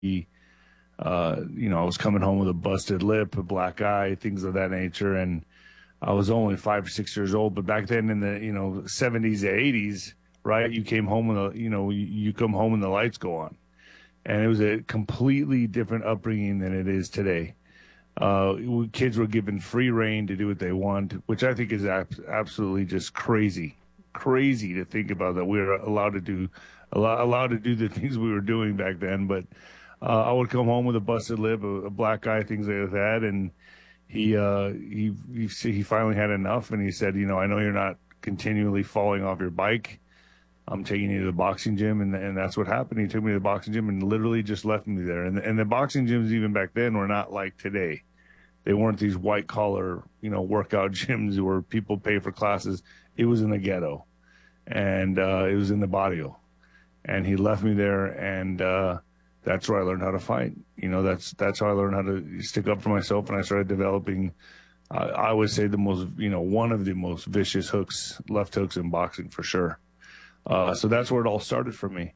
I was coming home with a busted lip, a black eye, things of that nature. And I was only 5 or 6 years old. But back then in the, 70s, 80s, right, you came home and, you come home and the lights go on. And it was a completely different upbringing than it is today. Kids were given free reign to do what they want, which I think is absolutely just crazy to think about, that we were allowed to do the things we were doing back then. But I would come home with a busted lip, a black eye, things like that, and he finally had enough, and he said, I know you're not continually falling off your bike. I'm taking you to the boxing gym, and that's what happened. He took me to the boxing gym and literally just left me there. And the boxing gyms even back then were not like today. They weren't these white collar, workout gyms where people pay for classes. It was in the ghetto, and it was in the barrio. And he left me there, and that's where I learned how to fight. That's how I learned how to stick up for myself, and I started developing. I would say one of the most vicious left hooks in boxing for sure. So that's where it all started for me.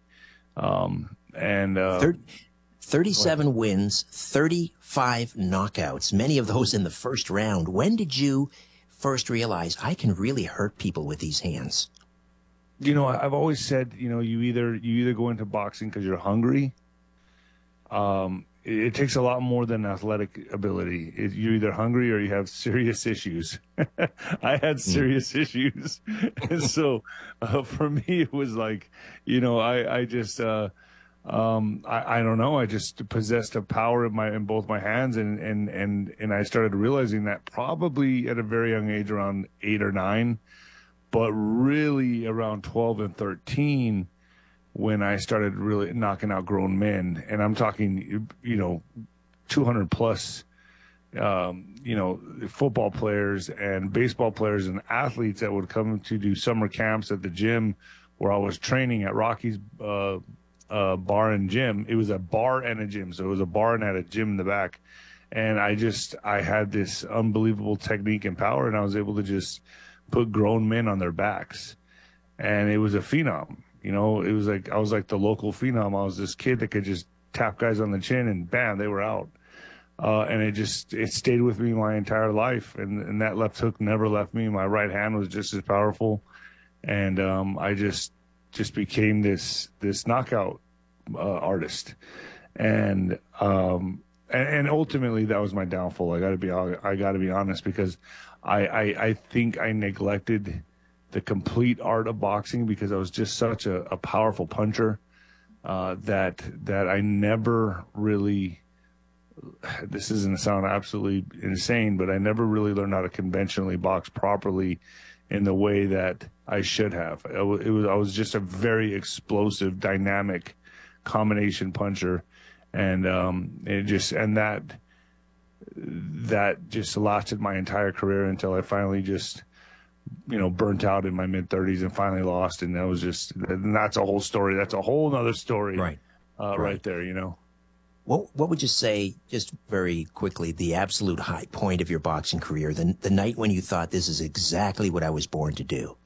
37 wins, 35 knockouts, many of those in the first round. When did you first realize I can really hurt people with these hands? I've always said, you either go into boxing because you're hungry. It takes a lot more than athletic ability. You're either hungry or you have serious issues. I had serious issues. And so for me, it was like, I don't know. I just possessed a power in both my hands. And I started realizing that probably at a very young age, around 8 or 9, but really around 12 and 13, when I started really knocking out grown men. And I'm talking, 200 plus, football players and baseball players and athletes that would come to do summer camps at the gym where I was training at Rocky's bar and gym. It was a bar and a gym. So it was a bar and had a gym in the back. And I had this unbelievable technique and power, and I was able to just put grown men on their backs. And it was a phenom. It was like I was like the local phenom. I was this kid that could just tap guys on the chin and bam, they were out. And it stayed with me my entire life. And that left hook never left me. My right hand was just as powerful. And I just became this knockout artist. And ultimately that was my downfall. I gotta be honest, because I think I neglected the complete art of boxing because I was just such a powerful puncher that I never really, this is going to sound absolutely insane, but I never really learned how to conventionally box properly in the way that I should have. I was just a very explosive, dynamic combination puncher, and that just lasted my entire career until I finally just burnt out in my mid-30s and finally lost. And that's a whole story. That's a whole nother story. Right. Right there, What would you say, just very quickly, the absolute high point of your boxing career, the night when you thought this is exactly what I was born to do?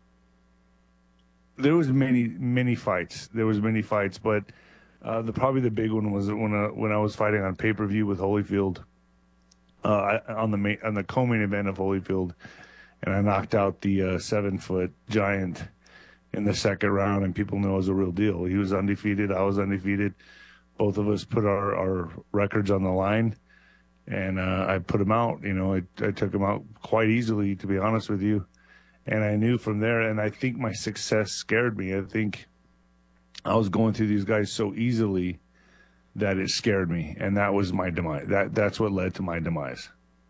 There was many fights. But probably the big one was when I was fighting on pay-per-view with Holyfield, on the co-main event of Holyfield. And I knocked out the 7-foot giant in the second round, and people knew it was a real deal. He was undefeated. I was undefeated. Both of us put our records on the line, and I put him out. I took him out quite easily, to be honest with you. And I knew from there, and I think my success scared me. I think I was going through these guys so easily that it scared me, and that was my demise. That's what led to my demise.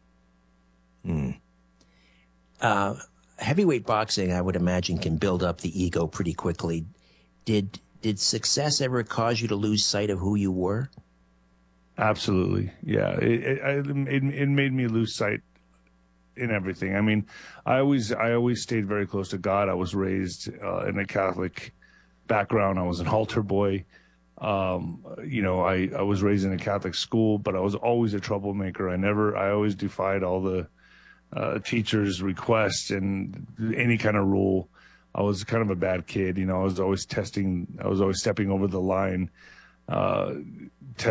Heavyweight boxing, I would imagine, can build up the ego pretty quickly. Did success ever cause you to lose sight of who you were? Absolutely, yeah. It made me lose sight in everything. I mean, I always stayed very close to God. I was raised in a Catholic background. I was an altar boy. I was raised in a Catholic school, but I was always a troublemaker. I always defied all the teachers' requests and any kind of rule. I was kind of a bad kid. I was always stepping over the line. uh,